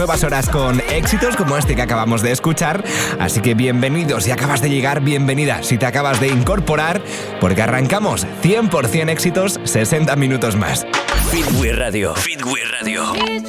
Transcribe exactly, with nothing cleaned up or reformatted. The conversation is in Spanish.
Nuevas horas con éxitos como este que acabamos de escuchar. Así que bienvenidos, si acabas de llegar, bienvenida si te acabas de incorporar, porque arrancamos cien por ciento éxitos, sesenta minutos más. Fit We Radio. Fit We Radio.